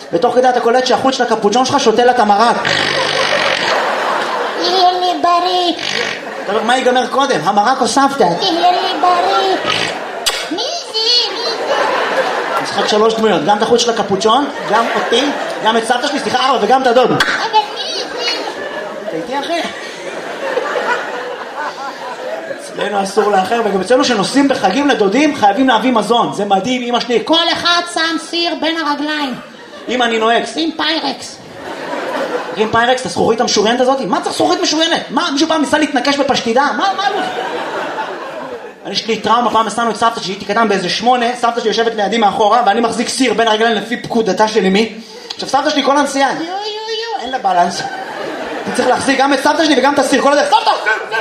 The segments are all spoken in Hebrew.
ותוך כדי אתה קולט שהחוט של הקפוצ'ון שלך שותה לה את המרק. יהיה לי בריא. אתה אומר, מה ייגמר קודם? המרק או סבתא? יהיה לי בריא. מי זה? משחק 3 דמויות, גם את החוט של הקפוצ'ון, גם אותי, גם את סבתא שלי, סליחה 4, וגם את הדוד. אבל מי זה? אתה איתי אחי? אצלנו אסור לאחר, וגם אצלנו שנוסעים בחגים לדודים חייבים להביא מזון, זה מדהים. אמא שלי, כל אחד שם סיר בין הרגליים. אמא אני נוהג שים פיירקס. עם פיירקס, את הזכוכית המשוריינת הזאת? מה צריך זכוכית משוריינת? מה, מישהו פעם ניסה להתנקש בפשטידה? מה? יש לי טראומה, פעם נסענו את סבתא שהייתי קטן באיזה 8, סבתא שלי יושבת לידי מאחורה, ואני מחזיק סיר בין הרגליים לפי פקודתה של אמי. עכשיו סבתא שלי כל הנסיעה, יו, אין לה בלנס. אני צריך להחזיק גם את סבתא שלי וגם את הסיר, כל הדרך, סבתא!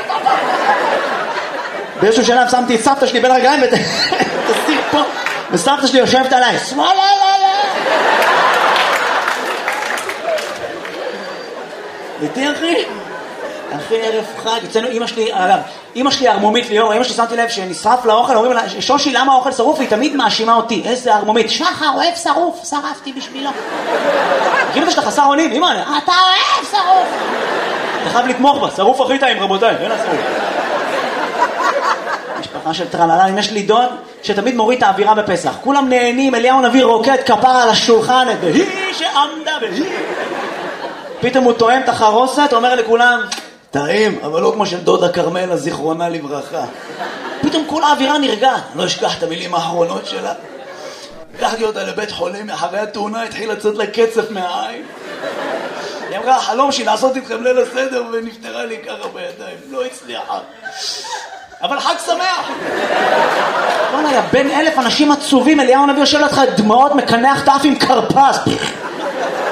באיזשהו שלב שמתי את סבתא שלי בין הרגליים ואת הסיר פה, וסבתא שלי יושבת עליי, איתי אחי? אחי ערב חג, אצלנו אמא שלי, אגב, אמא שלי ערמומית ליאור, אמא שלי שמתי לב שנשרף לאוכל, אומרים לה, שושי למה האוכל שרוף? והיא תמיד מאשימה אותי, איזה ערמומית. שחר אוהב שרוף, שרפתי בשבילו. כאילו אתה שאתה חסר אונים, אמא, אתה אוהב שרוף. אתה חייב לתמוך בה, שרוף הכי טעים רבותיי, אין השרוף. משפחה של טרללה, יש לי דוד שתמיד מוריד את האווירה בפסח, כולם נהנים, אליהו הנביא רוקד כפרה על השולחן, והיא שעמדה והיא. פתאום הוא טועם את החרוסת, אומר לכולם, טעים, אבל לא כמו של דודה קרמלה, זיכרונה לברכה. פתאום כל האווירה נרגעת, לא אשכח את המילים האחרונות שלה. לקחתי אותה לבית חולים, אחרי התאונה התחיל לצאת לה קצף מהעין. היא אמרה, החלום שלי לעשות איתכם ליל הסדר, ונפטרה לי ככה בידיים, לא הצליחה. אבל חג שמח! לא נהיה, בין 1000 אנשים עצובים, אליהו הנביא יושב לך דמעות, מקנח תף עם קרפס.